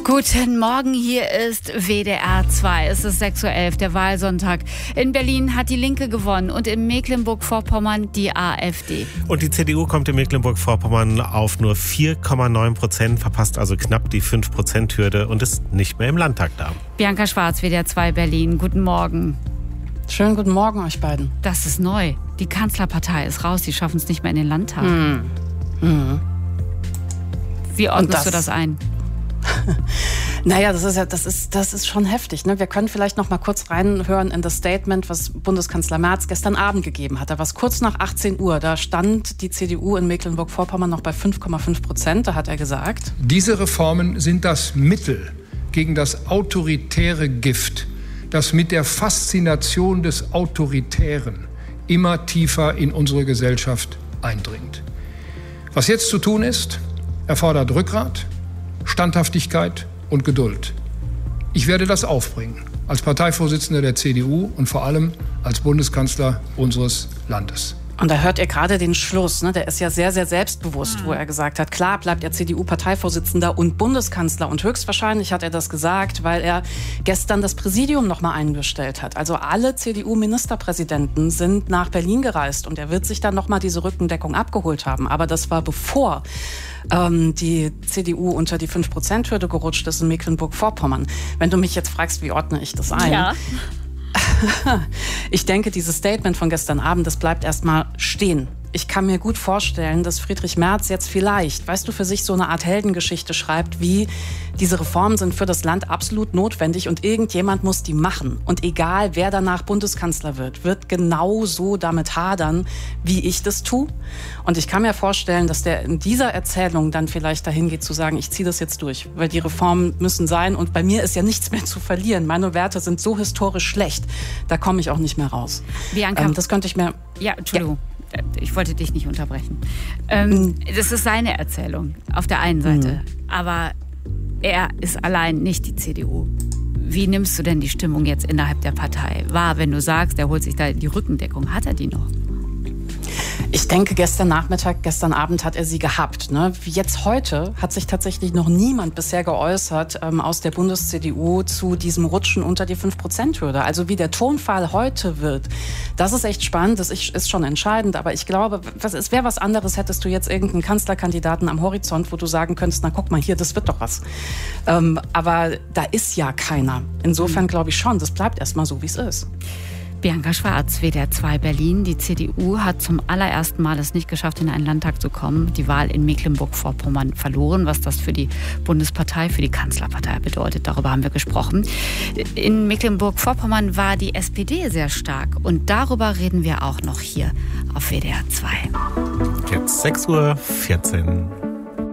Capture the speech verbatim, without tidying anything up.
Guten Morgen, hier ist W D R zwei. Es ist sechs Uhr elf, der Wahlsonntag. In Berlin hat die Linke gewonnen und in Mecklenburg-Vorpommern die AfD. Und die C D U kommt in Mecklenburg-Vorpommern auf nur vier Komma neun Prozent, verpasst also knapp die fünf Prozent Hürde und ist nicht mehr im Landtag da. Bianca Schwarz, W D R zwei Berlin. Guten Morgen. Schönen guten Morgen euch beiden. Das ist neu. Die Kanzlerpartei ist raus, die schaffen es nicht mehr in den Landtag. Hm. Hm. Wie ordnest das, du das ein? Naja, das ist ja, das ist, das ist schon heftig. Ne? Wir können vielleicht noch mal kurz reinhören in das Statement, was Bundeskanzler Merz gestern Abend gegeben hat. Da war es kurz nach achtzehn Uhr. Da stand die C D U in Mecklenburg-Vorpommern noch bei fünf Komma fünf Prozent. Da hat er gesagt: Diese Reformen sind das Mittel gegen das autoritäre Gift, das mit der Faszination des Autoritären immer tiefer in unsere Gesellschaft eindringt. Was jetzt zu tun ist, erfordert Rückgrat, Standhaftigkeit und Geduld. Ich werde das aufbringen, als Parteivorsitzender der C D U und vor allem als Bundeskanzler unseres Landes. Und da hört ihr gerade den Schluss, ne? Der ist ja sehr, sehr selbstbewusst, mhm. wo er gesagt hat, klar bleibt er C D U-Parteivorsitzender und Bundeskanzler. Und höchstwahrscheinlich hat er das gesagt, weil er gestern das Präsidium noch mal eingestellt hat. Also alle C D U-Ministerpräsidenten sind nach Berlin gereist und er wird sich dann noch mal diese Rückendeckung abgeholt haben. Aber das war bevor ähm, die C D U unter die fünf Prozent Hürde gerutscht ist in Mecklenburg-Vorpommern. Wenn du mich jetzt fragst, wie ordne ich das ein? Ja. Ich denke, dieses Statement von gestern Abend, das bleibt erstmal stehen. Ich kann mir gut vorstellen, dass Friedrich Merz jetzt vielleicht, weißt du, für sich so eine Art Heldengeschichte schreibt, wie diese Reformen sind für das Land absolut notwendig und irgendjemand muss die machen. Und egal, wer danach Bundeskanzler wird, wird genauso damit hadern, wie ich das tue. Und ich kann mir vorstellen, dass der in dieser Erzählung dann vielleicht dahin geht zu sagen, ich ziehe das jetzt durch, weil die Reformen müssen sein und bei mir ist ja nichts mehr zu verlieren. Meine Werte sind so historisch schlecht, da komme ich auch nicht mehr raus. Bianca, ähm, das könnte ich mir... Ja, Entschuldigung. Ja. Ich wollte dich nicht unterbrechen. Ähm, das ist seine Erzählung auf der einen Seite. Mhm. Aber er ist allein nicht die C D U. Wie nimmst du denn die Stimmung jetzt innerhalb der Partei wahr, wenn du sagst, er holt sich da die Rückendeckung? Hat er die noch? Ich denke, gestern Nachmittag, gestern Abend hat er sie gehabt. Ne? Jetzt heute hat sich tatsächlich noch niemand bisher geäußert ähm, aus der Bundes-C D U zu diesem Rutschen unter die fünf Prozent Hürde. Also wie der Tonfall heute wird, das ist echt spannend, das ist schon entscheidend. Aber ich glaube, es wäre was anderes, hättest du jetzt irgendeinen Kanzlerkandidaten am Horizont, wo du sagen könntest, na guck mal hier, das wird doch was. Ähm, aber da ist ja keiner. Insofern glaube ich schon, das bleibt erstmal so, wie es ist. Bianca Schwarz, W D R zwei Berlin. Die C D U hat zum allerersten Mal es nicht geschafft, in einen Landtag zu kommen. Die Wahl in Mecklenburg-Vorpommern verloren. Was das für die Bundespartei, für die Kanzlerpartei bedeutet, darüber haben wir gesprochen. In Mecklenburg-Vorpommern war die S P D sehr stark. Und darüber reden wir auch noch hier auf W D R zwei. Jetzt sechs Uhr vierzehn.